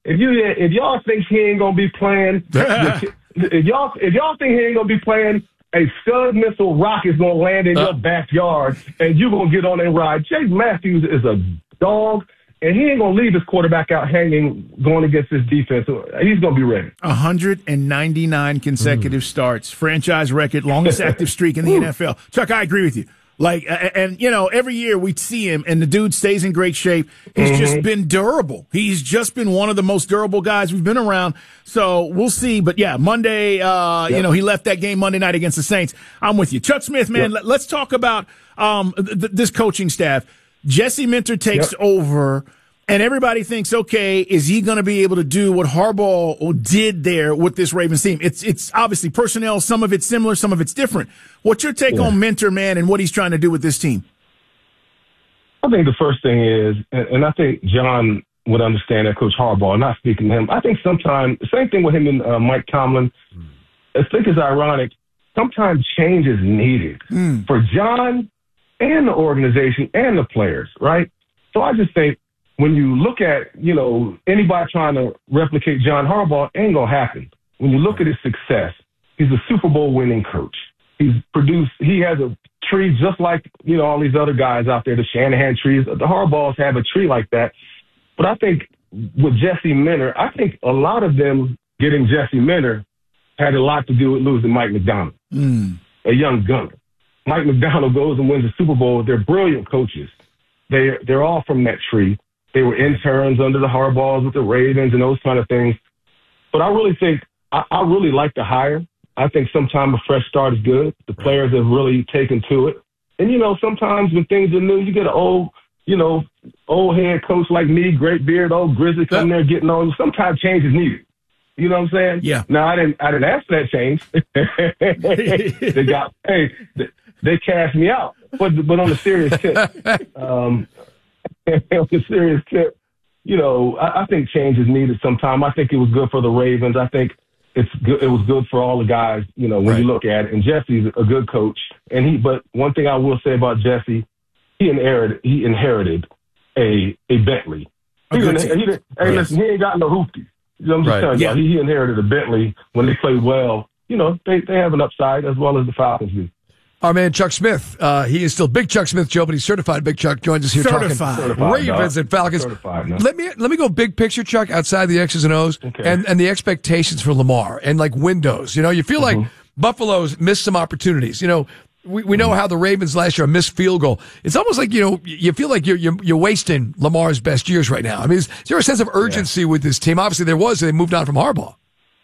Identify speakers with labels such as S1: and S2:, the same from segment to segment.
S1: if y'all think he ain't gonna be playing, if y'all think he ain't gonna be playing, a Scud missile rock is gonna land in your backyard, and you gonna get on and ride. Jake Matthews is a dog. And he ain't going to leave his quarterback out hanging going against his defense. He's going to be ready.
S2: 199 consecutive starts, franchise record, longest active streak in the NFL. Chuck, I agree with you. Every year we see him, and the dude stays in great shape. He's just been durable. He's just been one of the most durable guys we've been around. So we'll see. But, yeah, Monday, he left that game Monday night against the Saints. I'm with you. Chuck Smith, man, let's talk about this coaching staff. Jesse Minter takes over, and everybody thinks, okay, is he going to be able to do what Harbaugh did there with this Ravens team? It's obviously personnel. Some of it's similar, some of it's different. What's your take on Minter, man, and what he's trying to do with this team?
S1: I think the first thing is, and I think John would understand that, Coach Harbaugh, not speaking to him. I think sometimes, same thing with him and Mike Tomlin. I think it's ironic. Sometimes change is needed for John and the organization and the players, right? So I just think when you look at, anybody trying to replicate John Harbaugh, ain't going to happen. When you look at his success, he's a Super Bowl winning coach. He has a tree just like, all these other guys out there, the Shanahan trees. The Harbaughs have a tree like that. But I think with Jesse Minter, I think a lot of them getting Jesse Minter had a lot to do with losing Mike Macdonald, a young gunner. Mike Macdonald goes and wins the Super Bowl. They're brilliant coaches. They're all from that tree. They were interns under the Harbaughs with the Ravens and those kind of things. But I really think I really like the hire. I think sometimes a fresh start is good. The players have really taken to it. And, sometimes when things are new, you get an old head coach like me, great beard, old grizzly coming there getting on you. Sometimes change is needed. You know what I'm saying?
S2: Yeah.
S1: Now, I didn't ask for that change. They cashed me out. But on the serious tip, I think change is needed sometime. I think it was good for the Ravens. I think it was good for all the guys, when you look at it. And Jesse's a good coach. But one thing I will say about Jesse, he inherited a Bentley. He ain't got no hoopty. I'm just telling you, he inherited a Bentley when they played well. They have an upside as well as the Falcons do.
S3: Our man Chuck Smith, he is still Big Chuck Smith, Joe, but he's certified Big Chuck. Joins us here talking Ravens and Falcons. Let me go big picture, Chuck, outside the X's and O's, and the expectations for Lamar and like windows. You feel like Buffalo's missed some opportunities. We know how the Ravens last year missed field goal. It's almost like you feel like you're wasting Lamar's best years right now. I mean, is there a sense of urgency with this team? Obviously, there was. They moved on from Harbaugh.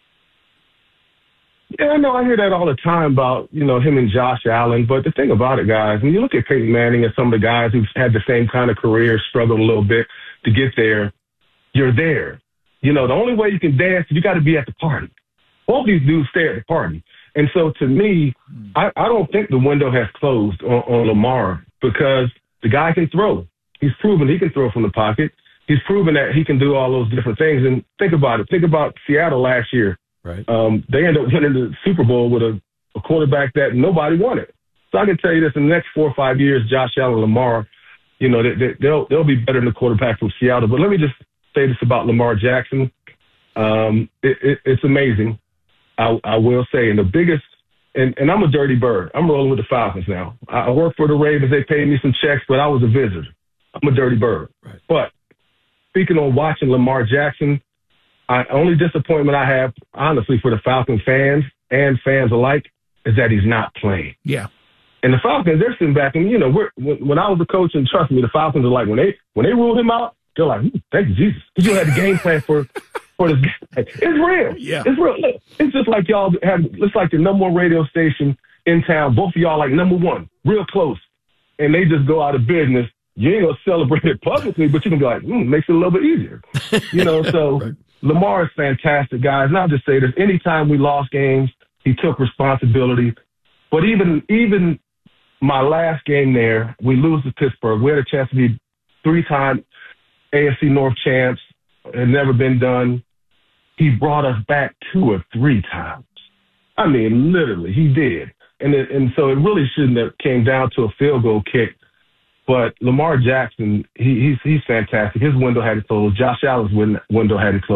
S1: Yeah, I know. I hear that all the time about, him and Josh Allen. But the thing about it, guys, when you look at Peyton Manning and some of the guys who've had the same kind of career, struggled a little bit to get there, you're there. The only way you can dance is you got to be at the party. All these dudes stay at the party. And so to me, I don't think the window has closed on Lamar because the guy can throw. He's proven he can throw from the pocket. He's proven that he can do all those different things. And think about it. Think about Seattle last year.
S3: Right.
S1: They ended up winning the Super Bowl with a quarterback that nobody wanted. So I can tell you this, in the next 4 or 5 years, Josh Allen and Lamar, they'll be better than the quarterback from Seattle. But let me just say this about Lamar Jackson. It's amazing. I will say, and the biggest, and I'm a dirty bird. I'm rolling with the Falcons now. I work for the Ravens. They paid me some checks, but I was a visitor. I'm a dirty bird.
S3: Right.
S1: But speaking on watching Lamar Jackson, only disappointment I have, honestly, for the Falcon fans and fans alike, is that he's not playing.
S2: Yeah.
S1: And the Falcons, they're sitting back, and when I was a coach, and trust me, the Falcons are like, when they ruled him out, they're like, thank you, Jesus. You had the game plan for this guy. It's real.
S2: Yeah.
S1: It's real. Look, it's just like y'all it's like the number one radio station in town. Both of y'all like number one, real close. And they just go out of business. You ain't going to celebrate it publicly, but you can be like, makes it a little bit easier. So right. Lamar is fantastic, guys. And I'll just say this. Anytime we lost games, he took responsibility. But even my last game there, we lose to Pittsburgh. We had a chance to be 3-time AFC North champs. It had never been done. He brought us back 2 or 3 times. I mean, literally, he did. And so it really shouldn't have came down to a field goal kick. But Lamar Jackson, he's fantastic. His window had to close. Josh Allen's window had to close.